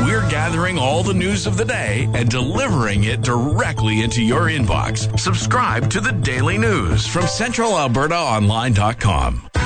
we're gathering all the news of the day and delivering it directly into your inbox. Subscribe to the Daily News from CentralAlbertaOnline.com.